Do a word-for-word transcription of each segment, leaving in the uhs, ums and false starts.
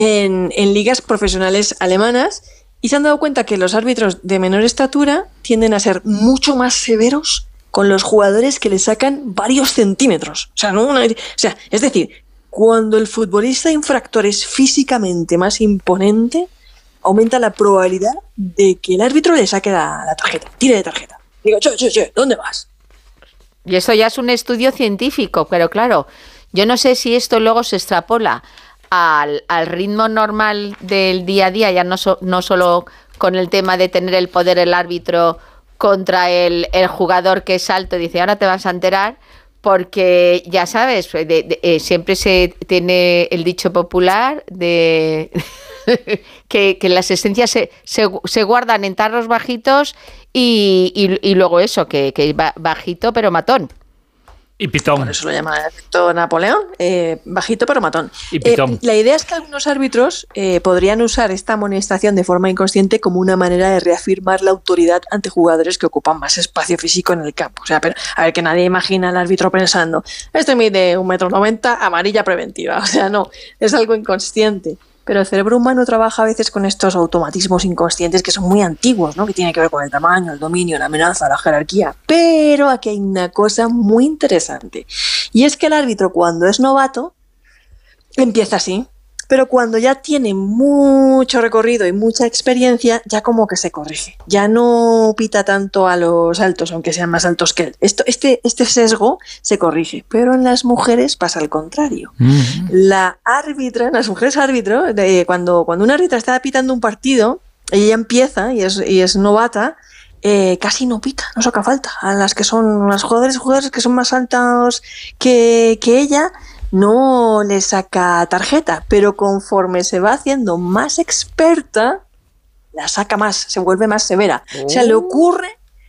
en, en ligas profesionales alemanas y se han dado cuenta que los árbitros de menor estatura tienden a ser mucho más severos con los jugadores que le sacan varios centímetros. O sea, no una, o sea, es decir, cuando el futbolista infractor es físicamente más imponente, aumenta la probabilidad de que el árbitro le saque la, la tarjeta, tire de tarjeta. Digo, che, che, che, ¿dónde vas? Y eso ya es un estudio científico, pero claro, yo no sé si esto luego se extrapola al, al ritmo normal del día a día, ya no, so, no solo con el tema de tener el poder el árbitro contra el, el jugador que es alto, dice, ahora te vas a enterar, porque ya sabes, de, de, eh, siempre se tiene el dicho popular de que, que las esencias se, se, se guardan en tarros bajitos y, y, y luego eso, que, que bajito pero matón. Y pitón. Por eso lo llama el efecto Napoleón, eh, bajito pero matón. Y pitón. Eh, la idea es que algunos árbitros eh, podrían usar esta amonestación de forma inconsciente como una manera de reafirmar la autoridad ante jugadores que ocupan más espacio físico en el campo. O sea, pero, a ver, que nadie imagina al árbitro pensando, este mide un metro noventa, amarilla preventiva. O sea, no, es algo inconsciente. Pero el cerebro humano trabaja a veces con estos automatismos inconscientes que son muy antiguos, ¿no? Que tienen que ver con el tamaño, el dominio, la amenaza, la jerarquía. Pero aquí hay una cosa muy interesante. Y es que el árbitro, cuando es novato, empieza así. Pero cuando ya tiene mucho recorrido y mucha experiencia, ya como que se corrige. Ya no pita tanto a los altos, aunque sean más altos que él. Esto, este, este sesgo se corrige. Pero en las mujeres pasa al contrario. Mm-hmm. La árbitra, las mujeres árbitro, de, cuando, cuando una árbitra está pitando un partido, ella empieza y es, y es novata, eh, casi no pita, no saca falta. A las que son, las jugadores y jugadores que son más altos que, que ella, no le saca tarjeta, pero conforme se va haciendo más experta, la saca más, se vuelve más severa. Oh. O sea, le ocurre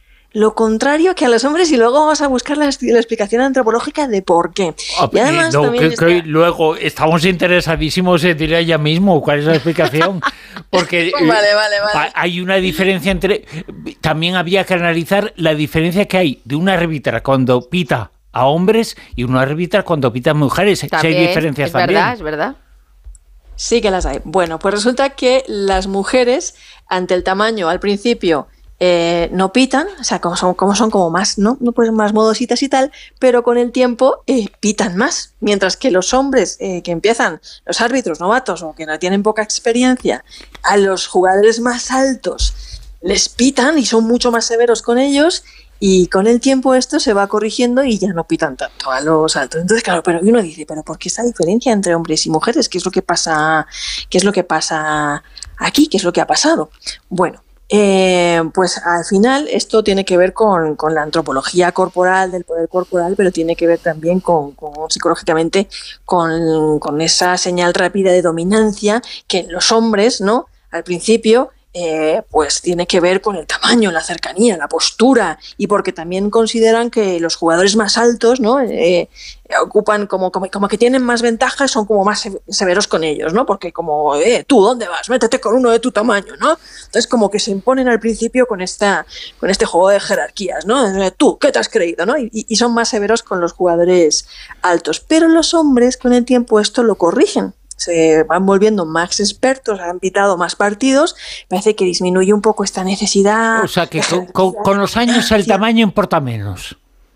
lo contrario que a los hombres y luego vamos a buscar la, la explicación antropológica de por qué. Oh, y además no, también que, está... que luego estamos interesadísimos en diré ella mismo cuál es la explicación, porque vale, vale, vale. hay una diferencia entre... También había que analizar la diferencia que hay de una árbitra cuando pita a hombres y una árbitra cuando pitan mujeres. También, si hay diferencias es también. Verdad, es verdad. Sí que las hay. Bueno, pues resulta que las mujeres, ante el tamaño al principio, eh, no pitan, o sea, como son, como son como más, ¿no? No pues más modositas y tal, pero con el tiempo eh, pitan más. Mientras que los hombres eh, que empiezan, los árbitros novatos o que no tienen poca experiencia, a los jugadores más altos les pitan y son mucho más severos con ellos. Y con el tiempo esto se va corrigiendo y ya no pitan tanto a los altos. Entonces, claro, pero uno dice, ¿pero por qué esta diferencia entre hombres y mujeres? ¿Qué es lo que pasa, qué es lo que pasa aquí? ¿Qué es lo que ha pasado? Bueno, eh, pues al final esto tiene que ver con, con la antropología corporal, del poder corporal, pero tiene que ver también con, con psicológicamente con, con esa señal rápida de dominancia que en los hombres, ¿no? Al principio... Eh, pues tiene que ver con el tamaño, la cercanía, la postura y porque también consideran que los jugadores más altos, ¿no? Eh, ocupan como, como, como que tienen más ventajas, son como más severos con ellos, ¿no? Porque como, eh, tú, ¿dónde vas? Métete con uno de tu tamaño, ¿no? Entonces como que se imponen al principio con esta, con este juego de jerarquías, ¿no? Tú, ¿qué te has creído, no? Y, y son más severos con los jugadores altos. Pero los hombres con el tiempo esto lo corrigen. Se van volviendo más expertos, han pitado más partidos, parece que disminuye un poco esta necesidad. O sea que con, con, con los años el tamaño importa menos.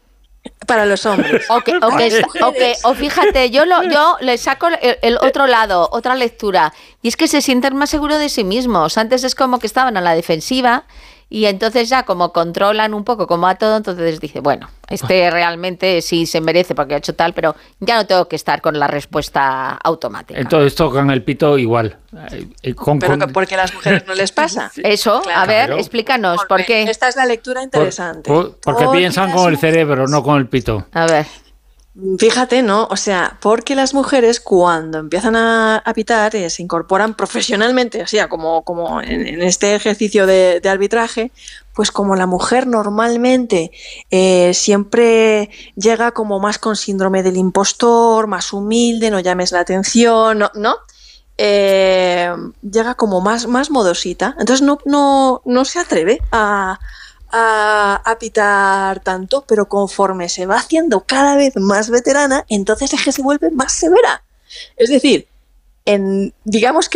Para los hombres. Okay, okay, okay. O fíjate, yo lo, yo le saco el, el otro lado, otra lectura, y es que se sienten más seguros de sí mismos. Antes es como que estaban a la defensiva y entonces ya como controlan un poco como a todo, entonces dice, bueno, este realmente sí se merece porque ha hecho tal, pero ya no tengo que estar con la respuesta automática. Entonces tocan el pito igual. Con, pero con... ¿por qué a las mujeres no les pasa? Eso, claro. A ver, claro. Explícanos, ¿por qué? Esta es la lectura interesante. Por, por, porque, porque piensan con el cerebro, no con el pito. A ver. Fíjate, ¿no? O sea, porque las mujeres cuando empiezan a, a pitar eh, se incorporan profesionalmente, o sea, como, como en, en este ejercicio de, de arbitraje, pues como la mujer normalmente eh, siempre llega como más con síndrome del impostor, más humilde, no llames la atención, ¿no? ¿no? Eh, llega como más, más modosita, entonces no, no, no se atreve a... A, a pitar tanto, pero conforme se va haciendo cada vez más veterana, entonces es que se vuelve más severa. Es decir, en digamos que